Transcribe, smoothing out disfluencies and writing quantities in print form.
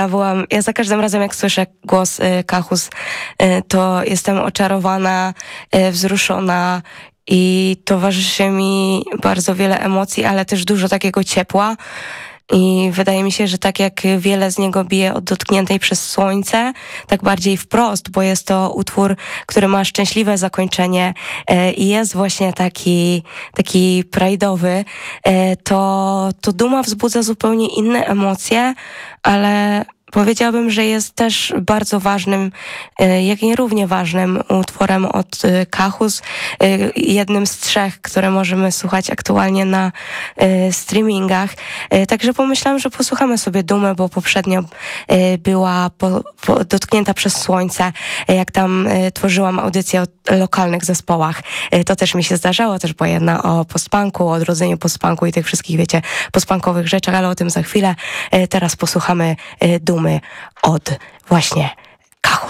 Ja za każdym razem, jak słyszę głos Kachus, to jestem oczarowana, wzruszona i towarzyszy mi bardzo wiele emocji, ale też dużo takiego ciepła. I wydaje mi się, że tak jak wiele z niego bije od dotkniętej przez słońce, tak bardziej wprost, bo jest to utwór, który ma szczęśliwe zakończenie i jest właśnie taki prajdowy, to Duma wzbudza zupełnie inne emocje, ale powiedziałabym, że jest też bardzo ważnym, jak i równie ważnym utworem od Kachus, jednym z 3, które możemy słuchać aktualnie na streamingach. Także pomyślałam, że posłuchamy sobie Dumy, bo poprzednio była dotknięta przez słońce, jak tam tworzyłam audycję o lokalnych zespołach. To też mi się zdarzało, też była jedna o postpunku, o odrodzeniu postpunku i tych wszystkich, wiecie, postpunkowych rzeczach, ale o tym za chwilę. Teraz posłuchamy Dumy od właśnie